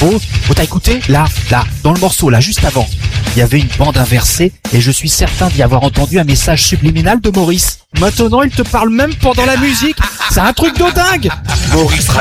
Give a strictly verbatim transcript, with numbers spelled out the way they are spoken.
Oh, oh t'as écouté? Là, là, dans le morceau, là, juste avant, il y avait une bande inversée et je suis certain d'y avoir entendu un message subliminal de Maurice. Maintenant, il te parle même pendant la musique. C'est un truc de dingue. Maurice